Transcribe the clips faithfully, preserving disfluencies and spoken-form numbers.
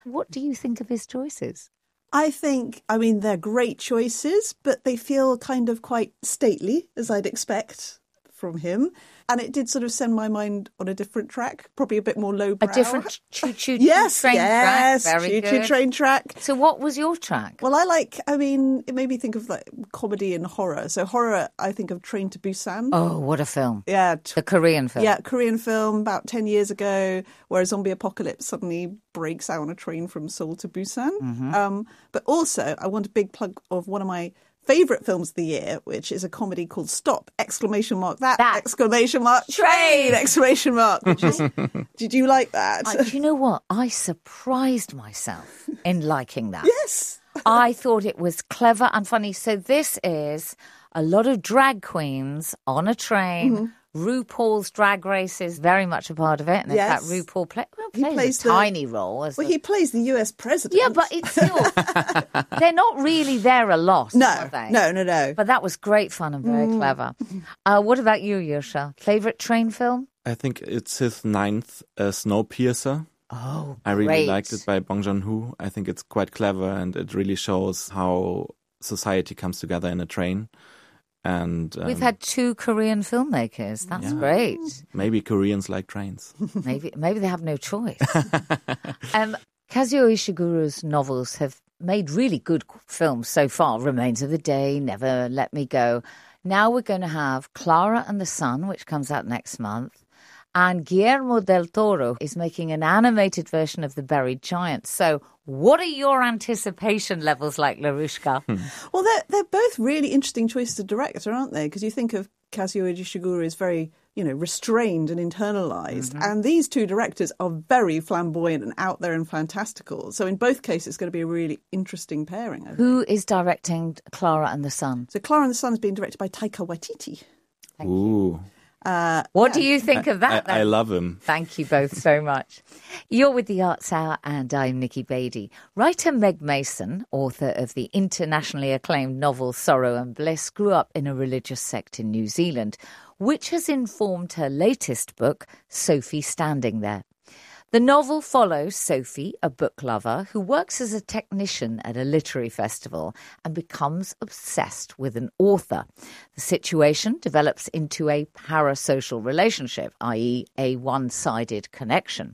What do you think of his choices? I think, I mean, they're great choices, but they feel kind of quite stately, as I'd expect from him. And it did sort of send my mind on a different track, probably a bit more lowbrow. A different choo-choo yes, train yes, track. Very choo-choo good. train track. So what was your track? Well, I like, I mean, it made me think of like comedy and horror. So horror, I think of Train to Busan. Oh, what a film. Yeah. T- the Korean film. Yeah, Korean film about ten years ago where a zombie apocalypse suddenly breaks out on a train from Seoul to Busan. Mm-hmm. Um, but also, I want a big plug of one of my favourite films of the year, which is a comedy called Stop! Exclamation mark that, that. exclamation mark train exclamation mark. Which is, did you like that? Uh, do you know what? I surprised myself in liking that. Yes. I thought it was clever and funny. So this is a lot of drag queens on a train. Mm-hmm. RuPaul's Drag Race is very much a part of it. And yes. in fact, RuPaul play, well, plays, he plays a the, tiny role. As well, the, he plays the U S president. Yeah, but it's still... they're not really there a lot, no, are they? No, no, no. But that was great fun and very mm. clever. Uh, what about you, Yusha? Favourite train film? I think it's his ninth, uh, Snowpiercer. Oh, I really great. liked it by Bong Joon-ho. I think it's quite clever and it really shows how society comes together in a train. And um, we've had two Korean filmmakers. That's yeah. great. Maybe Koreans like trains. maybe maybe they have no choice. um, Kazuo Ishiguro's novels have made really good films so far. Remains of the Day, Never Let Me Go. Now we're going to have Clara and the Sun, which comes out next month. And Guillermo del Toro is making an animated version of The Buried Giant. So what are your anticipation levels like, Larushka? Hmm. Well, they're, they're both really interesting choices of director, aren't they? Because you think of Kazuo Ishiguro as very, you know, restrained and internalized. Mm-hmm. And these two directors are very flamboyant and out there and fantastical. So in both cases, it's going to be a really interesting pairing. I Who think. is directing Clara and the Sun? So Clara and the Sun is being directed by Taika Waititi. Thank Ooh. You. Uh, what yeah. do you think of that? I, I, I love him. Thank you both so much. You're with the Arts Hour and I'm Nikki Beattie. Writer Meg Mason, author of the internationally acclaimed novel Sorrow and Bliss, grew up in a religious sect in New Zealand, which has informed her latest book, Sophie Standing There. The novel follows Sophie, a book lover, who works as a technician at a literary festival and becomes obsessed with an author. The situation develops into a parasocial relationship, that is a one-sided connection.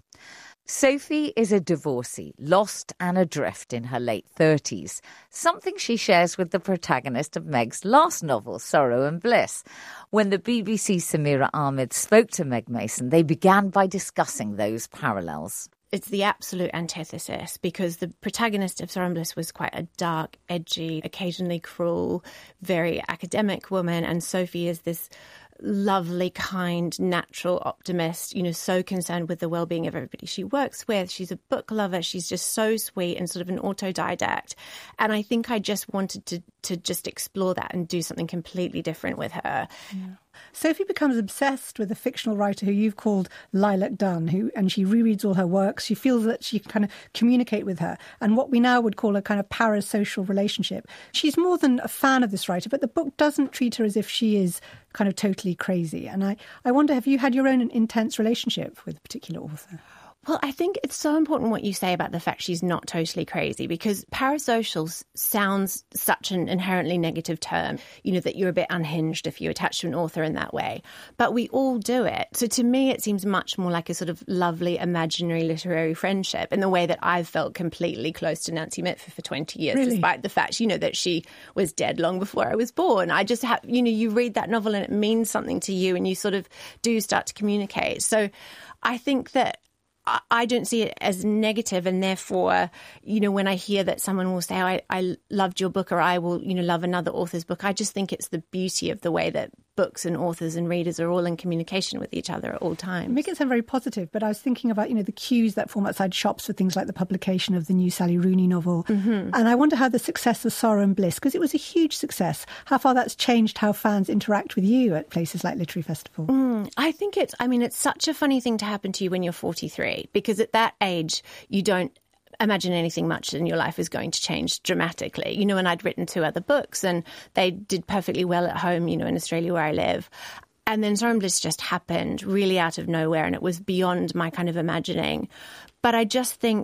Sophie is a divorcee, lost and adrift in her late thirties, something she shares with the protagonist of Meg's last novel, Sorrow and Bliss. When the B B C's Samira Ahmed spoke to Meg Mason, they began by discussing those parallels. It's the absolute antithesis because the protagonist of Sorrow and Bliss was quite a dark, edgy, occasionally cruel, very academic woman, and Sophie is this lovely, kind, natural optimist, you know, so concerned with the well-being of everybody she works with. She's a book lover. She's just so sweet and sort of an autodidact. And I think I just wanted to to just explore that and do something completely different with her. Yeah. Sophie becomes obsessed with a fictional writer who you've called Lilac Dunn, who and she rereads all her works. She feels that she can kind of communicate with her and what we now would call a kind of parasocial relationship. She's more than a fan of this writer, but the book doesn't treat her as if she is kind of totally crazy. And I, I wonder, have you had your own intense relationship with a particular author? Well, I think it's so important what you say about the fact she's not totally crazy, because parasocial sounds such an inherently negative term, you know, that you're a bit unhinged if you attach to an author in that way. But we all do it. So to me, it seems much more like a sort of lovely, imaginary literary friendship in the way that I've felt completely close to Nancy Mitford for twenty years, really? Despite the fact, you know, that she was dead long before I was born. I just have, you know, you read that novel and it means something to you and you sort of do start to communicate. So I think that I don't see it as negative, and therefore, you know, when I hear that someone will say, oh, I, I loved your book, or I will, you know, love another author's book, I just think it's the beauty of the way that books and authors and readers are all in communication with each other at all times. Make it sound very positive, but I was thinking about, you know, the queues that form outside shops for things like the publication of the new Sally Rooney novel. Mm-hmm. And I wonder how the success of Sorrow and Bliss, because it was a huge success, how far that's changed how fans interact with you at places like Literary Festival. Mm, I think it's, I mean, it's such a funny thing to happen to you when you're forty-three, because at that age, you don't imagine anything much in your life is going to change dramatically. You know, and I'd written two other books and they did perfectly well at home, you know, in Australia where I live. And then Sorrow and Bliss just happened really out of nowhere and it was beyond my kind of imagining. But I just think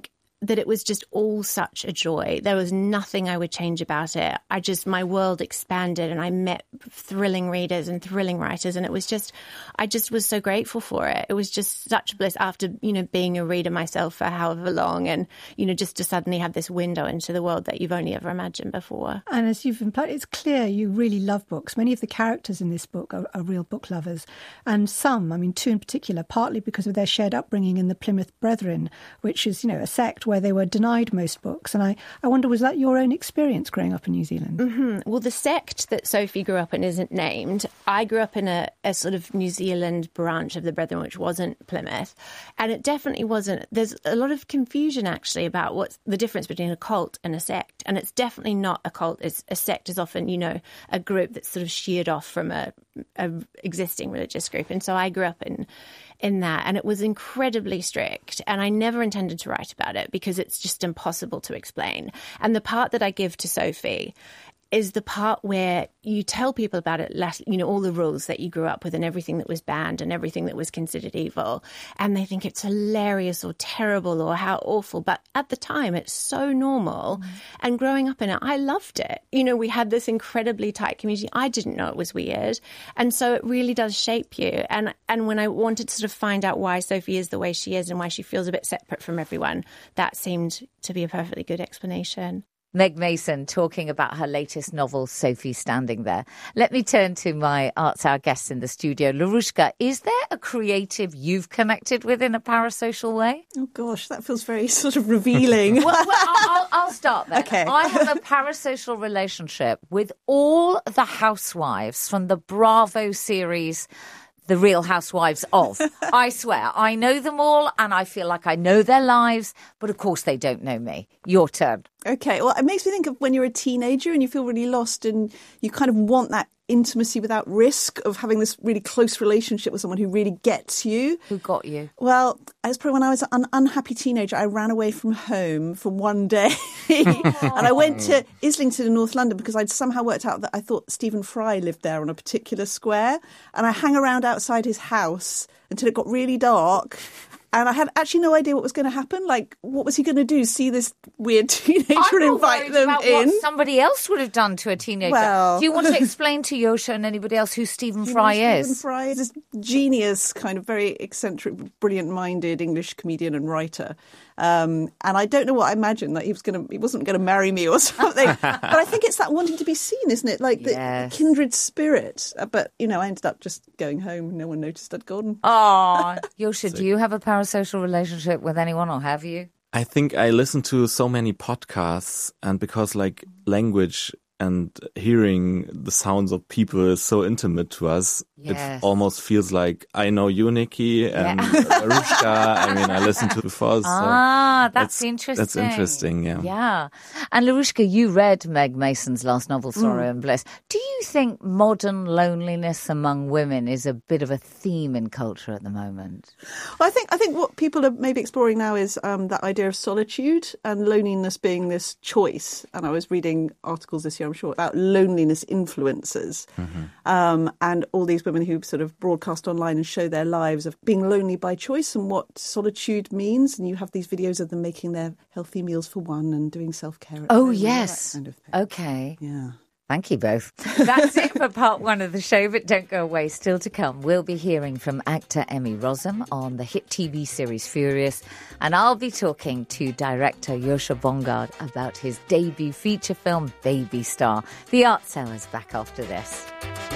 that it was just all such a joy. There was nothing I would change about it. I just, my world expanded and I met thrilling readers and thrilling writers. And it was just, I just was so grateful for it. It was just such bliss after, you know, being a reader myself for however long and, you know, just to suddenly have this window into the world that you've only ever imagined before. And as you've implied, it's clear you really love books. Many of the characters in this book are, are real book lovers. And some, I mean, two in particular, partly because of their shared upbringing in the Plymouth Brethren, which is, you know, a sect where they were denied most books. And I, I wonder, was that your own experience growing up in New Zealand? Mm-hmm. Well, the sect that Sophie grew up in isn't named. I grew up in a, a sort of New Zealand branch of the Brethren, which wasn't Plymouth. And it definitely wasn't. There's a lot of confusion, actually, about what's the difference between a cult and a sect. And it's definitely not a cult. It's, a sect is often, you know, a group that's sort of sheared off from a, a existing religious group. And so I grew up in in that, and it was incredibly strict, and I never intended to write about it because it's just impossible to explain. And the part that I give to Sophie is the part where you tell people about it, you know, all the rules that you grew up with and everything that was banned and everything that was considered evil. And they think it's hilarious or terrible or how awful. But at the time, it's so normal. Mm. And growing up in it, I loved it. You know, we had this incredibly tight community. I didn't know it was weird. And so it really does shape you. And, and when I wanted to sort of find out why Sophie is the way she is and why she feels a bit separate from everyone, that seemed to be a perfectly good explanation. Meg Mason talking about her latest novel, Sophie Standing There. Let me turn to my Arts Hour guests in the studio. Larushka, is there a creative you've connected with in a parasocial way? Oh, gosh, that feels very sort of revealing. well, well I'll, I'll, I'll start there. Okay. I have a parasocial relationship with all the housewives from the Bravo series, The Real Housewives of. I swear, I know them all and I feel like I know their lives, but of course they don't know me. Your turn. Okay, well, it makes me think of when you're a teenager and you feel really lost and you kind of want that intimacy without risk of having this really close relationship with someone who really gets you. Who got you? Well, I was probably when I was an unhappy teenager, I ran away from home for one day and I went to Islington in North London because I'd somehow worked out that I thought Stephen Fry lived there on a particular square, and I hang around outside his house until it got really dark. And I had actually no idea what was going to happen. Like, what was he going to do? See this weird teenager I'm and invite them about in? What somebody else would have done to a teenager. Well, do you want to explain to Yosha and anybody else who Stephen Fry is? Stephen Fry is this genius, kind of very eccentric, brilliant-minded English comedian and writer. Um, and I don't know what I imagined, that he was going to, he wasn't going to marry me or something. But I think it's that wanting to be seen, isn't it? Like the yes. kindred spirit. But, you know, I ended up just going home. No one noticed I'd gone. Oh, Yosha, do you have a parasocial relationship with anyone, or have you? I think I listen to so many podcasts, and because like language and hearing the sounds of people is so intimate to us, yes. it almost feels like I know you, Nikki, and yeah. Arushka. I mean, I listened to before. So ah, that's, that's interesting. That's interesting, yeah. Yeah. And Larushka, you read Meg Mason's last novel, Sorrow mm. and Bliss. Do you think modern loneliness among women is a bit of a theme in culture at the moment? Well, I think I think what people are maybe exploring now is um, that idea of solitude and loneliness being this choice. And I was reading articles this year, I'm sure, about loneliness influencers mm-hmm. um, and all these women who sort of broadcast online and show their lives of being lonely by choice and what solitude means. And you have these videos of them making their healthy meals for one and doing self-care. Oh, yes. Kind of okay. Yeah. Thank you both. That's it for part one of the show, but don't go away. Still to come, we'll be hearing from actor Emmy Rossum on the hit T V series Furious, and I'll be talking to director Yosha Bongard about his debut feature film, Baby Star. The Arts Hour is back after this.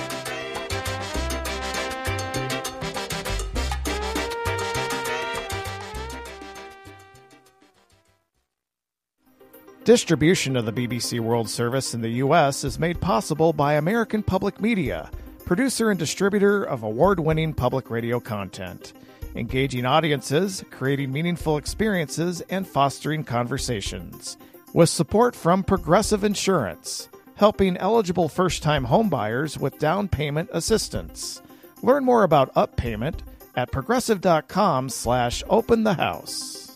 Distribution of the B B C World Service in the U S is made possible by American Public Media, producer and distributor of award-winning public radio content, engaging audiences, creating meaningful experiences, and fostering conversations. With support from Progressive Insurance, helping eligible first-time homebuyers with down payment assistance. Learn more about Up Payment at progressive.com slash open the house.